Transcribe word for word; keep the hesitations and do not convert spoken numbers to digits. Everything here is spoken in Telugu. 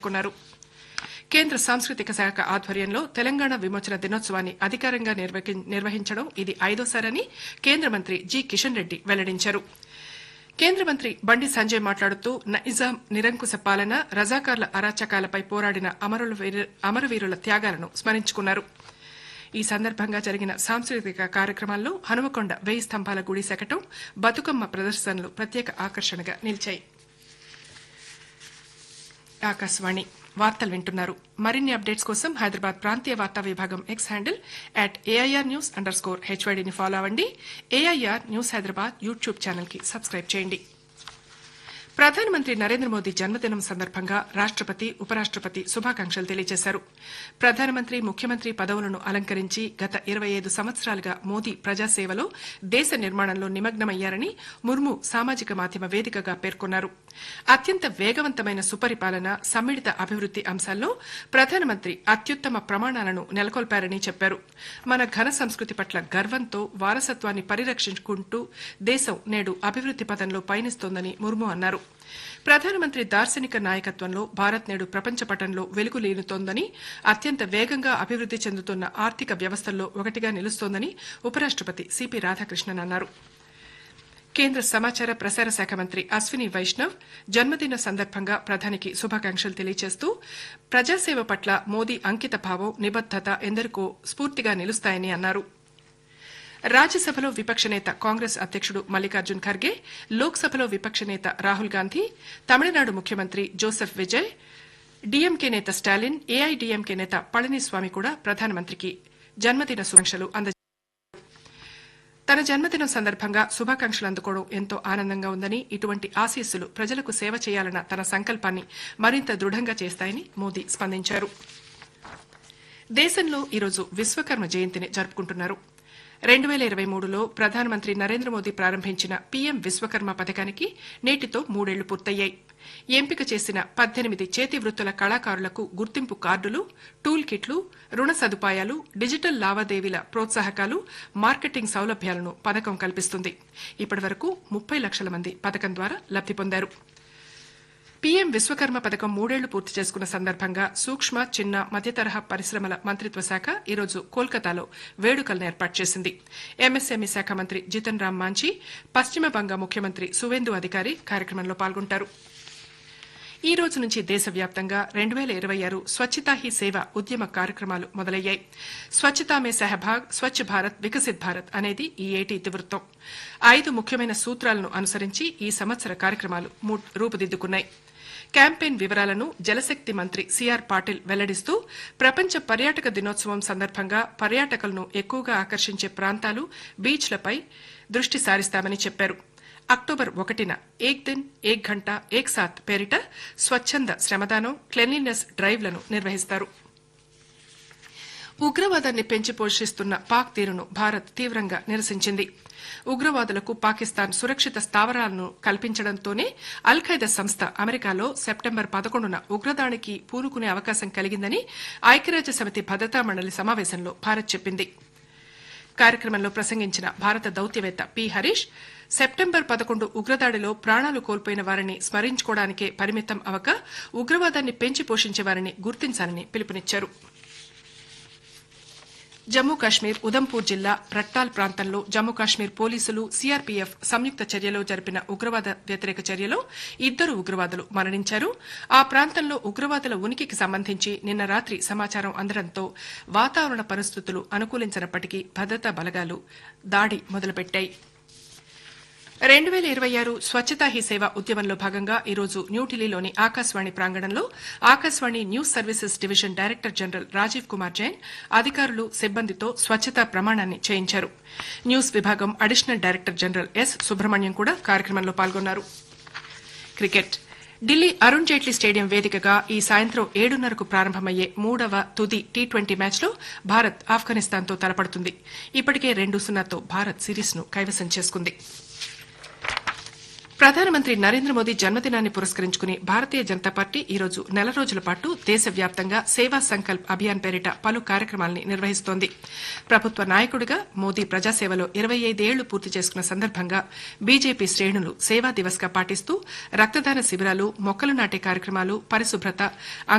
పేర్కొన్నారు. కేంద్ర సాంస్కృతిక శాఖ ఆధ్వర్యంలో తెలంగాణ విమోచన దినోత్సవాన్ని అధికారికంగా నిర్వహించడం ఇది ఐదోసారని కేంద్ర మంత్రి జి కిషన్ రెడ్డి వెల్లడించారు. కేంద్ర మంత్రి బండి సంజయ్ మాట్లాడుతూ నైజాం నిరంకుశ పాలన, రజాకార్ల అరాచకాలపై పోరాడిన అమరవీరుల త్యాగాలను స్మరించుకున్నారు. ఈ సందర్భంగా జరిగిన సాంస్కృతిక కార్యక్రమాల్లో హనుమకొండ వేయి స్తంభాల గుడి శకటం, బతుకమ్మ ప్రదర్శనలు ప్రత్యేక ఆకర్షణగా నిలిచాయి. ఆకాశవాణి వార్తలు వింటున్నారు. మరిన్ని అప్డేట్స్ కోసం హైదరాబాద్ ప్రాంతీయ వార్తా విభాగం X handle at AIR news under score హెచ్వైడీని follow అవ్వండి. AIR news Hyderabad YouTube channel కి సబ్స్క్రైబ్ చేయండి. ప్రధానమంత్రి నరేంద్ర మోదీ జన్మదినం సందర్భంగా రాష్టపతి, ఉపరాష్టపతి శుభాకాంక్షలు తెలియజేశారు. ప్రధానమంత్రి, ముఖ్యమంత్రి పదవులను అలంకరించి గత ఇరవై ఐదు సంవత్సరాలుగా మోదీ ప్రజాసేవలో, దేశ నిర్మాణంలో నిమగ్నమయ్యారని ముర్ము సామాజిక మాధ్యమ వేదికగా పేర్కొన్నారు. అత్యంత వేగవంతమైన సుపరిపాలన, సమ్మిళిత అభివృద్ది అంశాల్లో ప్రధానమంత్రి అత్యుత్తమ ప్రమాణాలను నెలకొల్పారని చెప్పారు. మన ఘన సంస్కృతి పట్ల గర్వంతో వారసత్వాన్ని పరిరక్షించుకుంటూ దేశం నేడు అభివృద్ది పథంలో పయనిస్తోందని ముర్ము అన్నారు. ప్రధానమంత్రి దార్శనిక నాయకత్వంలో భారత్ నేడు ప్రపంచ పటంలో వెలుగులీనుతోందని, అత్యంత వేగంగా అభివృద్ది చెందుతున్న ఆర్థిక వ్యవస్థల్లో ఒకటిగా నిలుస్తోందని ఉపరాష్టపతి సిపి రాధాకృష్ణన్ అన్నారు. కేంద్ర సమాచార ప్రసార శాఖ మంత్రి అశ్విని వైష్ణవ్ జన్మదిన సందర్భంగా ప్రధానికి శుభాకాంక్షలు తెలియజేస్తూ ప్రజాసేవ పట్ల మోదీ అంకిత భావం, నిబద్దత ఎందరికో స్ఫూర్తిగా నిలుస్తాయని అన్నారు. రాజ్యసభలో విపక్ష నేత కాంగ్రెస్ అధ్యకుడు మల్లికార్జున్ ఖర్గే, లోక్సభలో విపక్ష నేత రాహుల్ గాంధీ, తమిళనాడు ముఖ్యమంత్రి జోసెఫ్ విజయ్, డీఎంకే నేత స్టాలిన్, ఏఐడీఎంకే నేత పళనిస్వామి కూడా ప్రధానమంత్రికి జన్మదిన శుభాకాంక్షలు అందజేశారు. తన జన్మదినం సందర్భంగా శుభాకాంక్షలు అందుకోవడం ఎంతో ఆనందంగా ఉందని, ఇటువంటి ఆశీస్సులు ప్రజలకు సేవ చేయాలన్న తన సంకల్పాన్ని మరింత దృఢంగా చేస్తాయని మోదీ స్పందించారు. దేశంలో ఈరోజు విశ్వకర్మ జయంతిని జరుపుకుంటున్నారు. రెండు పేల ఇరవై మూడులో ప్రధానమంత్రి నరేంద్ర మోదీ ప్రారంభించిన పీఎం విశ్వకర్మ పథకానికి నేటితో మూడేళ్లు పూర్తయ్యాయి. ఎంపిక చేసిన పద్దెనిమిది చేతి వృత్తుల కళాకారులకు గుర్తింపు కార్డులు, టూల్ కిట్లు, రుణ సదుపాయాలు, డిజిటల్ లావాదేవీల ప్రోత్సాహకాలు, మార్కెటింగ్ సౌలభ్యాలను పథకం కల్పిస్తుంది. ఇప్పటి వరకు ముప్పై లక్షల మంది పథకం ద్వారా లబ్ది పొందారు. పీఎం విశ్వకర్మ పథకం మూడేళ్లు పూర్తి చేసుకున్న సందర్భంగా సూక్ష్మ, చిన్న, మధ్యతరహా పరిశ్రమల మంత్రిత్వ శాఖ ఈరోజు కోల్కతాలో వేడుకలను ఏర్పాటు చేసింది. ఎంఎస్ఎంఈ శాఖ మంత్రి జితన్ రామ్ మాంఝీ, పశ్చిమ బంగ ముఖ్యమంత్రి సువేందు అధికారి కార్యక్రమంలో పాల్గొంటారు. ఈ రోజు నుంచి దేశవ్యాప్తంగా రెండు పేల ఇరవై ఆరు స్వచ్ఛతా హీ సేవ ఉద్యమ కార్యక్రమాలు మొదలయ్యాయి. స్వచ్ఛతా మే సహభాగ్, స్వచ్ఛ భారత్, వికసిత్ భారత్ అనేది ఈ ఏటి ఇతివృత్తం. ఐదు ముఖ్యమైన సూత్రాలను అనుసరించి ఈ సంవత్సర కార్యక్రమాలు రూపుదిద్దుకున్నాయి. క్యాంపెయిన్ వివరాలను జలశక్తి మంత్రి సిఆర్ పాటిల్ వెల్లడిస్తూ ప్రపంచ పర్యాటక దినోత్సవం సందర్భంగా పర్యాటకులను ఎక్కువగా ఆకర్షించే ప్రాంతాలు, బీచ్లపై దృష్టి సారిస్తామని చెప్పారు. అక్టోబర్ ఒకటిన ఏక్ దిన్ ఏక్ ఘంటా ఏక్ సాత్ పేరిట స్వచ్ఛంద శ్రమదానం, క్లెన్లీనెస్ డ్రైవ్లను నిర్వహిస్తారు. ఉగ్రవాదాన్ని పెంచి పోషిస్తున్న పాక్ తీరును భారత్ తీవ్రంగా నిరసించింది. ఉగ్రవాదులకు పాకిస్తాన్ సురక్షిత స్థావరాలను కల్పించడంతోనే అల్ ఖైదా సంస్థ అమెరికాలో సెప్టెంబర్ పదకొండున ఉగ్రదాడికి పూనుకునే అవకాశం కలిగిందని ఐక్యరాజ్య సమితి భద్రతా మండలి సమావేశంలో భారత్ చెప్పింది. కార్యక్రమంలో ప్రసంగించిన భారత దౌత్యవేత్త పి హరీష్, సెప్టెంబర్ పదకొండు ఉగ్రదాడిలో ప్రాణాలు కోల్పోయిన వారిని స్మరించుకోవడానికే పరిమితం అవక ఉగ్రవాదాన్ని పెంచి పోషించే వారిని గుర్తించాలని పిలుపునిచ్చారు. జమ్మూ కాశ్మీర్ ఉదంపూర్ జిల్లా రట్టాల్ ప్రాంతంలో జమ్మూ కాశ్మీర్ పోలీసులు, సీఆర్పీఎఫ్ సంయుక్త చర్యలో జరిపిన ఉగ్రవాద వ్యతిరేక చర్యలో ఇద్దరు ఉగ్రవాదులు మరణించారు. ఆ ప్రాంతంలో ఉగ్రవాదుల ఉనికికి సంబంధించి నిన్న రాత్రి సమాచారం అందడంతో వాతావరణ పరిస్థితులు అనుకూలించినప్పటికీ భద్రతా బలగాలు దాడి మొదలుపెట్టాయి. రెండు పేల ఇరవై ఆరు స్వచ్ఛతా హీ సేవ ఉద్యమంలో భాగంగా ఈరోజు న్యూఢిల్లీలోని ఆకాశవాణి ప్రాంగణంలో Akashvani news services division director general Rajiv Kumar Jain అధికారులు, సిబ్బందితో స్వచ్ఛతా ప్రమాణాన్ని చేయించారు. న్యూస్ విభాగం additional director general yes Subrahmanyam కూడా కార్యక్రమంలో పాల్గొన్నారు. క్రికెట్ ఢిల్లీ అరుణ్ జైట్లీ స్టేడియం వేదికగా ఈ సాయంత్రం ఏడున్నరకు ప్రారంభమయ్యే మూడవ తుది టీ ట్వంటీ మ్యాచ్లో భారత్ ఆఫ్ఘనిస్తాన్తో తలపడుతుంది. ఇప్పటికే రెండు సున్నాతో భారత్ సిరీస్ను కైవసం చేసుకుంది. ప్రధానమంత్రి నరేంద్ర మోదీ జన్మదినాన్ని పురస్కరించుకుని భారతీయ జనతా పార్టీ ఈరోజు నెల రోజుల పాటు దేశవ్యాప్తంగా సేవా సంకల్ప్ అభియాన్ పేరిట పలు కార్యక్రమాల్ని నిర్వహిస్తోంది. ప్రభుత్వ నాయకుడిగా మోదీ ప్రజాసేవలో ఇరవై ఐదేళ్లు పూర్తి చేసుకున్న సందర్భంగా బీజేపీ శ్రేణులు సేవా దివస్ గా పాటిస్తూ రక్తదాన శిబిరాలు, మొక్కలు నాటే కార్యక్రమాలు, పరిశుభ్రత,